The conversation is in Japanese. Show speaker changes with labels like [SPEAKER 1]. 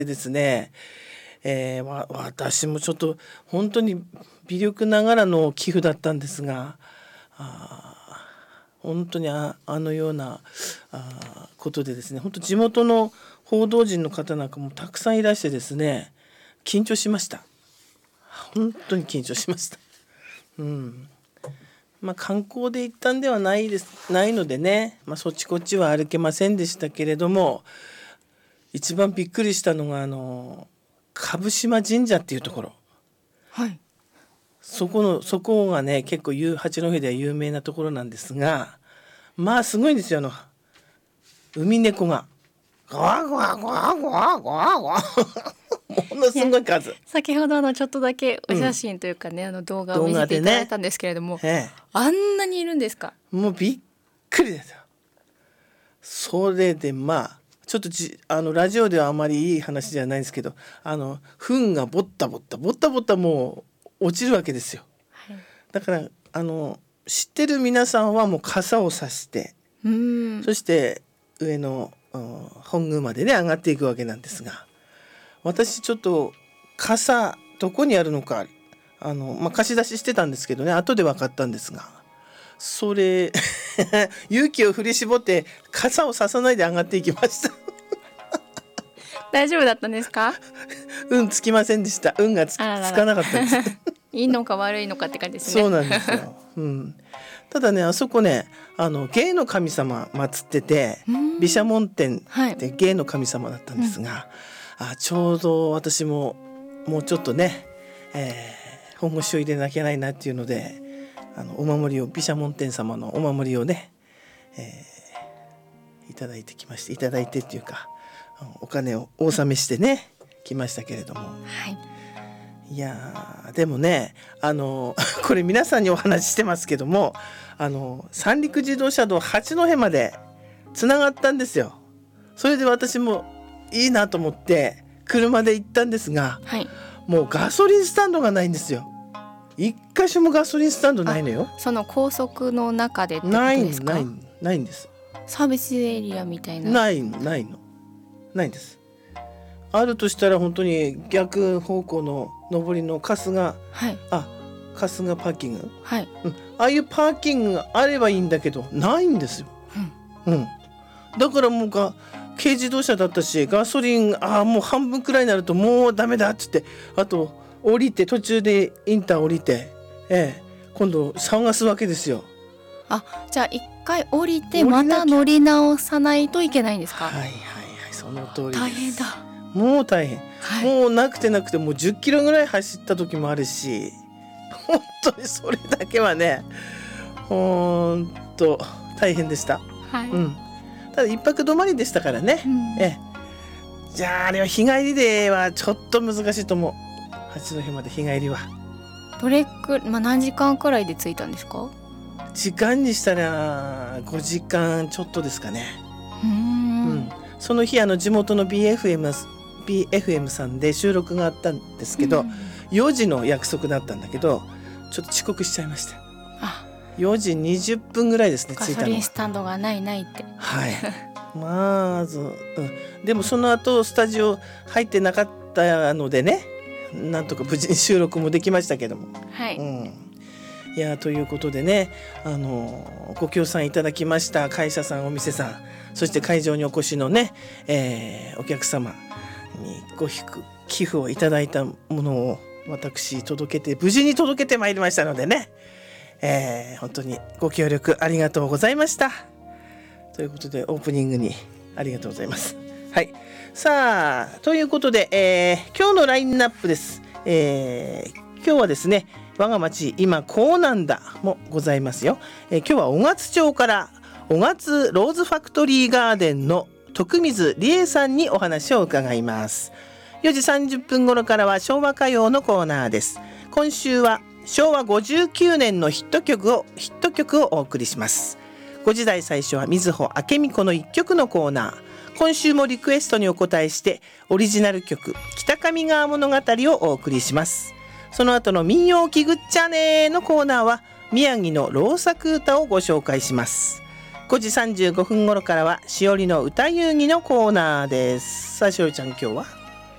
[SPEAKER 1] でですね、私もちょっと本当に微力ながらの寄付だったんですが、本当にあのようなことでですね、本当地元の報道陣の方なんかもたくさんいらしてですね、緊張しました。本当に緊張しました。観光で行ったんではないのでね、そっちこっちは歩けませんでしたけれども、一番びっくりしたのが蕪島神社っていうところ、
[SPEAKER 2] はい、
[SPEAKER 1] そこがね結構八戸では有名なところなんですが、すごいんですよ。海猫がゴワゴワゴワゴワゴワゴワものすごい数。
[SPEAKER 2] 先ほどちょっとだけお写真というかね、動画を見せていただいたんですけれども、あんなにいるんですか？
[SPEAKER 1] もうびっくりですよ。それでちょっとラジオではあまりいい話じゃないんですけど、糞がボッタボッタもう落ちるわけですよ。
[SPEAKER 2] はい、
[SPEAKER 1] だから知ってる皆さんはもう傘を差して、そして上の本宮までね上がっていくわけなんですが、私ちょっと傘どこにあるのか貸し出ししてたんですけどね、後で分かったんですが、それ勇気を振り絞って傘を差さないで上がっていきました
[SPEAKER 2] 大丈夫だったんですか？
[SPEAKER 1] つきませんでした。がつかなかったです
[SPEAKER 2] いいのか悪いのかって感じですね。
[SPEAKER 1] そうなんですよ、ただね、あそこね芸の神様祀ってて、毘沙門天って芸の神様だったんですが、ちょうど私ももうちょっとね、本腰を入れなきゃないなっていうので、お守りを毘沙門天様のお守りをね、いただいてっていうかお金をお納めしてね来ましたけれども、いやでもねこれ皆さんにお話ししてますけども、三陸自動車道八戸までつながったんですよ。それで私もいいなと思って車で行ったんですが、もうガソリンスタンドがないんですよ。一箇所もガソリンスタンドないのよ。
[SPEAKER 2] その高速の中でってことですか？
[SPEAKER 1] ないんです。
[SPEAKER 2] サービスエリアみたいな。
[SPEAKER 1] ないんです。あるとしたら本当に逆方向の上りの春日パーキング、ああいうパーキングがあればいいんだけどないんですよ。だからもう軽自動車だったし、ガソリンもう半分くらいになるともうダメだっつって、あと降りて途中でインター降りて、今度探すわけですよ。
[SPEAKER 2] じゃあ一回降りてまた乗り直さないといけないんですか？
[SPEAKER 1] その通りです。
[SPEAKER 2] 大変だ。
[SPEAKER 1] もう大変、もうなくてもう10キロぐらい走った時もあるし、本当にそれだけはね本当大変でした。ただ一泊泊まりでしたからね、じゃああれは日帰りではちょっと難しいと思う。八戸まで日帰りは
[SPEAKER 2] 何時間くらいで着いたんですか？
[SPEAKER 1] 時間にしたら5時間ちょっとですかね。その日地元の BFM さんで収録があったんですけど、4時の約束だったんだけどちょっと遅刻しちゃいました。4時20分ぐらいですね、着いたのは。
[SPEAKER 2] ガソリンスタンドがないって
[SPEAKER 1] でもその後スタジオ入ってなかったのでね、なんとか無事に収録もできましたけども、いやということでね、ご協賛いただきました会社さん、お店さん、そして会場にお越しのね、お客様に寄付をいただいたものを私無事に届けてまいりましたのでね、本当にご協力ありがとうございましたということで、オープニングにありがとうございます。さあということで、今日のラインナップです。今日はですね、我が町今こうなんだもございますよ。今日は雄勝町から雄勝ローズファクトリーガーデンの徳水理恵さんにお話を伺います。4時30分頃からは昭和歌謡のコーナーです。今週は昭和59年のヒット曲をお送りします。5時台最初は水穂明美子の一曲のコーナー。今週もリクエストにお答えしてオリジナル曲北上川物語をお送りします。その後の民謡きぐっちゃねのコーナーは宮城の老作歌をご紹介します。5時35分頃からはしおりの歌遊戯のコーナーです。さあしおりちゃん、今日は